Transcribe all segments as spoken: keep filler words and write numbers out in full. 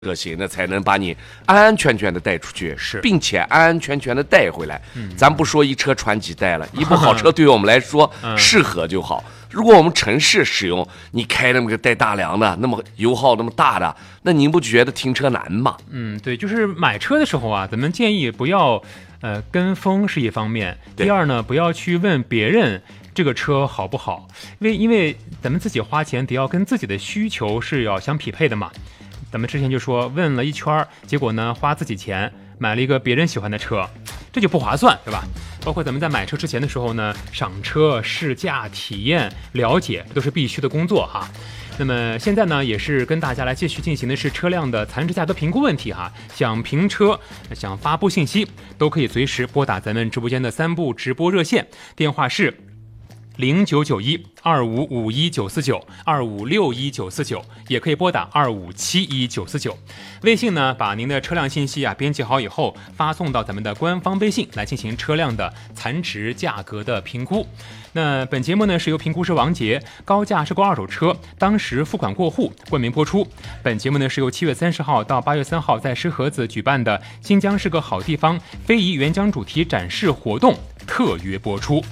车型，那才能把你安安全全的带出去， 是， 并且安安全全的带回来。 嗯， 咱不说一车传几代了，一部好车对于我们来说、嗯、适合就好。如果我们城市使用，你开那么个带大梁的，那么油耗那么大的，那您不觉得停车难吗？ 嗯，对，就是买车的时候啊，咱们建议不要呃跟风是一方面，第二呢，不要去问别人这个车好不好，因为因为咱们自己花钱得要跟自己的需求是要相匹配的嘛。咱们之前就说问了一圈，结果呢花自己钱买了一个别人喜欢的车，这就不划算，对吧？包括咱们在买车之前的时候呢，赏车、试驾、体验、了解，这都是必须的工作哈。那么现在呢，也是跟大家来继续进行的是车辆的残值价格评估问题哈。想评车、想发布信息，都可以随时拨打咱们直播间的三部直播热线，电话是零九九一二五五一九四九二五六一九四九，也可以拨打二五七一九四九。微信呢，把您的车辆信息啊编辑好以后，发送到咱们的官方微信来进行车辆的残值价格的评估。那本节目呢是由评估师王杰高价收购二手车当时付款过户冠名播出。本节目呢是由七月三十号到八月三号在石河子举办的新疆是个好地方非遗原浆主题展示活动特约播出。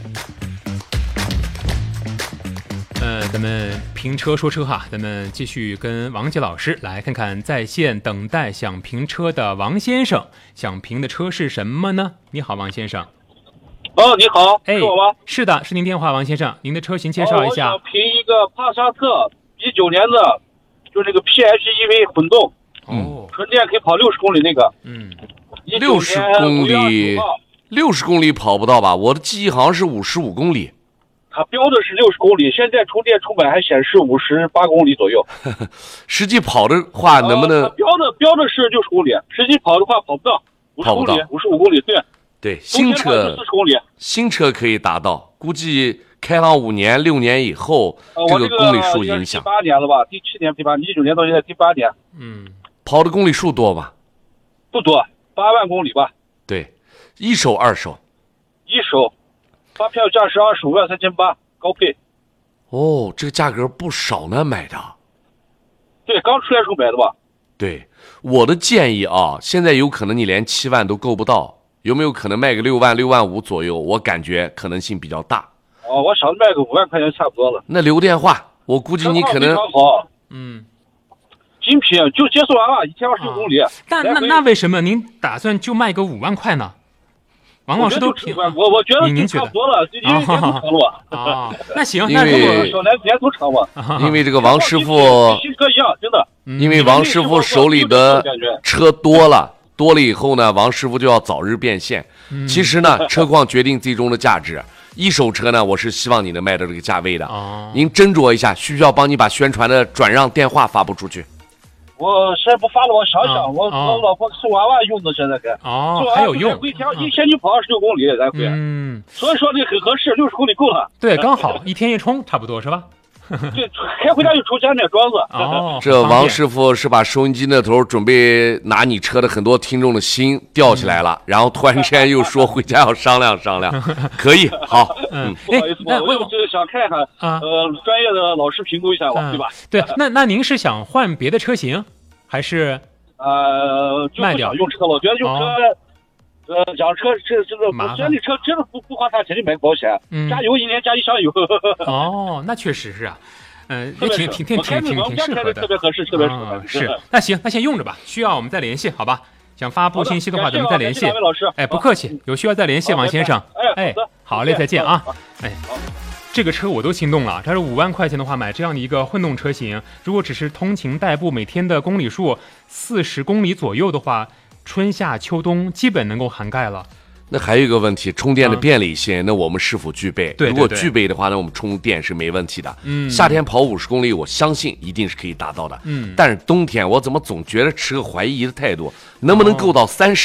呃，咱们评车说车哈，咱们继续跟王杰老师来看看在线等待想评车的王先生，想评的车是什么呢？你好，王先生。 哦，你好， 哎， 是我吗？ 是的，是您电话，王先生，您的车型介绍一下。 哦、我想评一个帕萨特一九年的，就这个 P H E V 混动， 哦， 纯电可以跑六十公里那个。 嗯， 六十公里，六十公里跑不到吧？我的记忆好像是五十五公里。 它标的是六十公里，现在充电充满还显示五十八公里左右。 实际跑的话能不能？ 呃、标的标的是六十公里，实际跑的话跑不到五十公里，五十五公里，对。 对，新车四十公里， 新车可以达到，估计开上五年六年以后， 呃、 这个公里数影响。 第八年了吧？第七年、第八年，一九年到现在第八年。 嗯， 跑的公里数多吗？ 不多，八万公里吧。 对，一手二手。 一手。发票价是二十五万三千八，高配。 哦，这个价格不少呢，买的。 对，刚出来时候买的吧。 对，我的建议啊，现在有可能你连七万都够不到，有没有可能卖个六万、六万五左右？我感觉可能性比较大。 哦，我想卖个五万块钱差不多了。 那留电话，我估计你可能。 非常好。 嗯。 精品就接受完了，一天二十六公里。啊、 但那那为什么您打算就卖个五万块呢？王老师都评， 我我觉得您觉得差不多了，因为年头长了。 啊，那行， 那如果小年年头长嘛。 因为这个王师傅新车一样，真的。 因为王师傅手里的车多了，多了以后呢，王师傅就要早日变现。 嗯、 其实呢，车况决定最终的价值。一手车呢，我是希望你能卖到这个价位的。 哦、 您斟酌一下，需不需要帮你把宣传的转让电话发布出去？ 我现在不发了，我想想， 哦、 我我老婆送娃娃用的，现在该哦，还有用， 一天一天就跑二十六公里来回， 嗯， 所以说这很合适，六十公里够了。 对，刚好一天一充，差不多是吧？ 对，开回家就充加面桩子。 哦， 这王师傅是把收音机那头准备拿你车的很多听众的心吊起来了，嗯、然后突然之间又说回家要商量商量，可以，好， 嗯， 不好意思，我就是想看看， 啊、 呃，专业的老师评估一下我， 嗯、 对吧？ 对，那那您是想换别的车型，还是呃，就不想用车了？我觉得用车。哦呃，养车这这个，我觉得这车真的不不花大钱就买个保险， 嗯、 加油一年加一箱油。 哦，那确实是啊，嗯、呃，也挺挺挺挺挺挺适合的， 特别合适，特别适合。 是，那行，那先用着吧，需要我们再联系，好吧？想发布信息的话，咱们再联系。 老师， 哎，不客气，有需要再联系王先生。 哎， 好嘞，再见啊！哎，这个车我都心动了，它是五万块钱的话，买这样的一个混动车型，如果只是通勤代步，每天的公里数四十公里左右的话。春夏秋冬基本能够涵盖了。 那还有一个问题，充电的便利性，嗯、那我们是否具备？ 对对对， 如果具备的话，那我们充电是没问题的。 嗯， 夏天跑五十公里，我相信一定是可以达到的。 嗯， 但是冬天我怎么总觉得持个怀疑的态度，能不能够到三十？ 哦、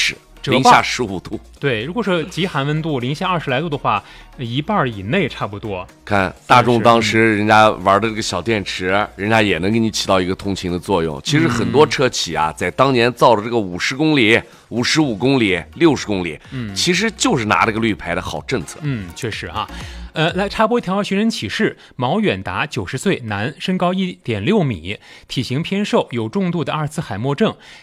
零下十五度。 对，如果是极寒温度零下二十来度的话，一半以内差不多。 看大众当时人家玩的这个小电池，人家也能给你起到一个通勤的作用。其实很多车企啊，在当年造的这个五十公里、五十五公里、六十公里，嗯，其实就是拿这个绿牌的好政策。 嗯，确实哈。呃，来插播一条寻人启事：毛远达，九十岁，男，身高一点六米，体型偏瘦，有重度的阿尔茨海默症，